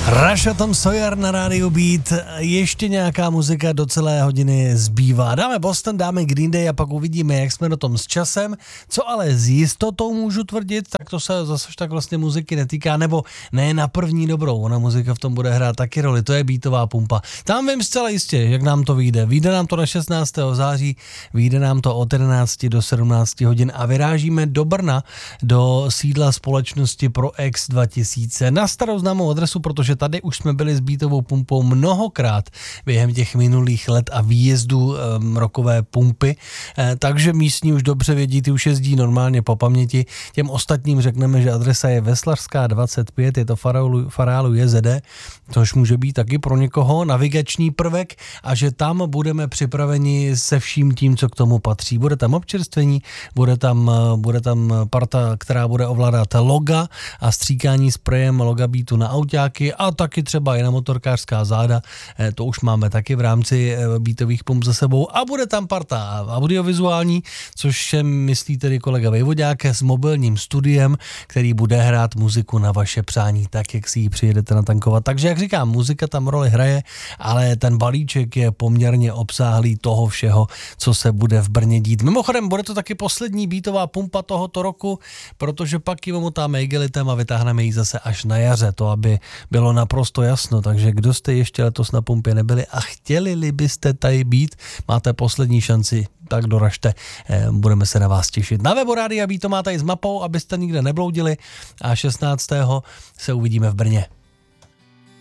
Russia Tom Sawyer na rádiu Beat, ještě nějaká muzika do celé hodiny zbývá. Dáme Boston, dáme Green Day a pak uvidíme, jak jsme na tom s časem. Co ale s jistotou můžu tvrdit, tak to se zase tak vlastně muziky netýká, nebo ne na první dobrou, ona muzika v tom bude hrát taky roli, to je beatová pumpa. Tam vím zcela jistě, jak nám to vyjde. Vyjde nám to na 16. září, vyjde nám to od 11 do 17 hodin a vyrážíme do Brna, do sídla společnosti Pro-X 2000 na starou známou adresu, protože tady už jsme byli s beatovou pumpou mnohokrát během těch minulých let a výjezdů rockové pumpy, takže místní už dobře vědí, ty už jezdí normálně po paměti. Těm ostatním řekneme, že adresa je Veslařská 25, je to Farálu JZD, což může být taky pro někoho navigační prvek a že tam budeme připraveni se vším tím, co k tomu patří. Bude tam občerstvení, bude tam parta, která bude ovládat loga a stříkání sprejem loga beatu na autáky a taky třeba i na motorkářská záda, to už máme taky v rámci beatových pump za sebou a bude tam parta audiovizuální, což se myslí tedy kolega Vejvodák s mobilním studiem, který bude hrát muziku na vaše přání, tak jak si ji přijedete natankovat. Takže jak říkám, muzika tam roli hraje, ale ten balíček je poměrně obsáhlý toho všeho, co se bude v Brně dít. Mimochodem, bude to taky poslední beatová pumpa tohoto roku, protože pak ji omotáme igelitem a vytáhneme ji zase až na jaře, to aby bylo naprosto jasno, takže kdo jste ještě letos na pumpě nebyli a chtěli byste tady být, máte poslední šanci, tak doražte, budeme se na vás těšit. Na webu Rádia Beat to máte i s mapou, abyste nikde nebloudili a 16. se uvidíme v Brně.